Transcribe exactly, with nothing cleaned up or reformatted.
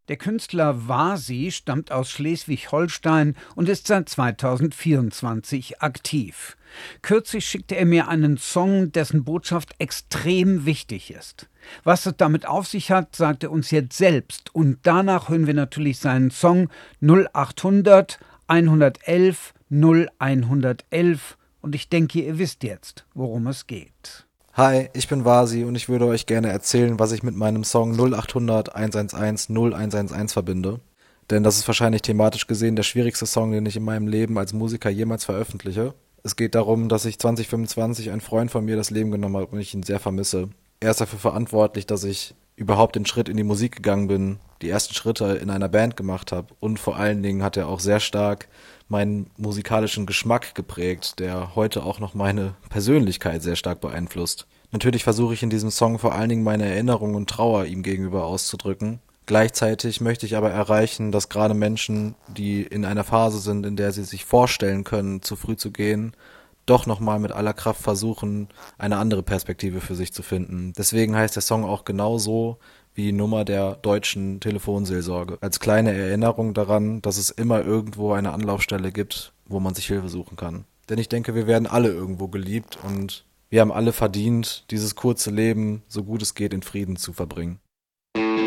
Der Künstler Vasi stammt aus Schleswig-Holstein und ist seit zweitausendvierundzwanzig aktiv. Kürzlich schickte er mir einen Song, dessen Botschaft extrem wichtig ist. Was es damit auf sich hat, sagt er uns jetzt selbst. Und danach hören wir natürlich seinen Song null achthundert hundertelf null hundertelf. Und ich denke, ihr wisst jetzt, worum es geht. Hi, ich bin Vasi und ich würde euch gerne erzählen, was ich mit meinem Song null achthundert hundertelf null hundertelf verbinde. Denn das ist wahrscheinlich thematisch gesehen der schwierigste Song, den ich in meinem Leben als Musiker jemals veröffentliche. Es geht darum, dass ich zwanzig fünfundzwanzig ein Freund von mir das Leben genommen hat und ich ihn sehr vermisse. Er ist dafür verantwortlich, dass ich überhaupt den Schritt in die Musik gegangen bin, die ersten Schritte in einer Band gemacht habe und vor allen Dingen hat er auch sehr stark meinen musikalischen Geschmack geprägt, der heute auch noch meine Persönlichkeit sehr stark beeinflusst. Natürlich versuche ich in diesem Song vor allen Dingen meine Erinnerung und Trauer ihm gegenüber auszudrücken. Gleichzeitig möchte ich aber erreichen, dass gerade Menschen, die in einer Phase sind, in der sie sich vorstellen können, zu früh zu gehen, doch nochmal mit aller Kraft versuchen, eine andere Perspektive für sich zu finden. Deswegen heißt der Song auch genauso wie die Nummer der deutschen Telefonseelsorge. Als kleine Erinnerung daran, dass es immer irgendwo eine Anlaufstelle gibt, wo man sich Hilfe suchen kann. Denn ich denke, wir werden alle irgendwo geliebt und wir haben alle verdient, dieses kurze Leben, so gut es geht, in Frieden zu verbringen.